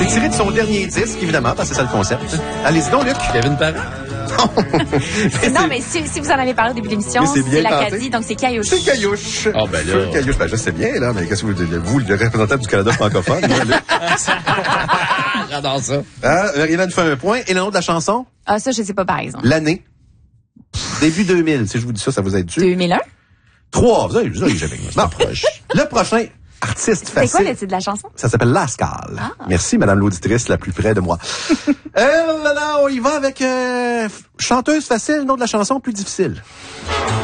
C'est tiré de son dernier disque, évidemment, parce que c'est ça le concept. Allez-y donc, Luc. Kevin Parent. Non, mais si vous en avez parlé au début de l'émission, Mais c'est bien c'est l'Acadie, tenté. donc c'est Caillouche. C'est Caillouche. Ah, ben là. Feu Caillouche. Ben, je sais bien, là, mais qu'est-ce que vous, le représentant du Canada francophone, là, Luc? J'adore ça. Marie-Hélène fait un point. Et le nom de la chanson? Ah, ça, je sais pas, par exemple. L'année. Début 2000. Si je vous dis ça, ça vous aide dessus? 2001? 3. Vous avez jamais. Non, proche. Le prochain artiste C'est facile. quoi le titre de la chanson? Ça s'appelle Lascal. Ah. Merci, madame l'auditrice la plus près de moi. Là, on y va avec chanteuse facile, nom de la chanson plus difficile.